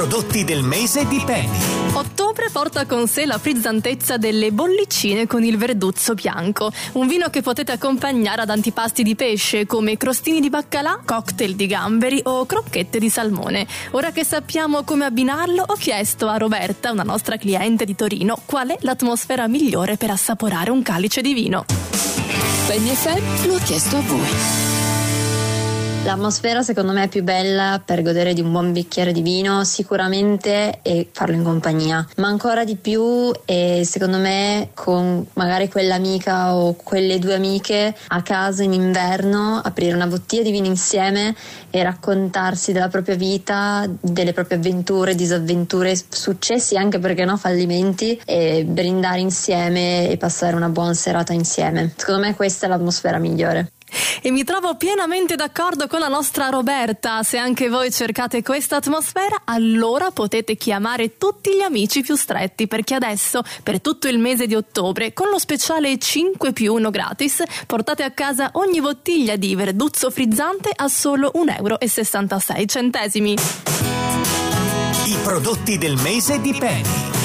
prodotti del mese di Penny. Ottobre porta con sé la frizzantezza delle bollicine con il verduzzo bianco, un vino che potete accompagnare ad antipasti di pesce come crostini di baccalà, cocktail di gamberi o crocchette di salmone. Ora che sappiamo come abbinarlo, ho chiesto a Roberta, una nostra cliente di Torino, qual è l'atmosfera migliore per assaporare un calice di vino. Penny FM lo ha chiesto a voi. L'atmosfera secondo me è più bella per godere di un buon bicchiere di vino sicuramente e farlo in compagnia, ma ancora di più secondo me con magari quell'amica o quelle due amiche a casa in inverno, aprire una bottiglia di vino insieme e raccontarsi della propria vita, delle proprie avventure, disavventure, successi anche perché no, fallimenti, e brindare insieme e passare una buona serata insieme. Secondo me questa è l'atmosfera migliore. E mi trovo pienamente d'accordo con la nostra Roberta. Se anche voi cercate questa atmosfera, allora potete chiamare tutti gli amici più stretti, perché adesso, per tutto il mese di ottobre, con lo speciale 5+1 gratis, portate a casa ogni bottiglia di verduzzo frizzante a solo €1,66. I prodotti del mese di Penny.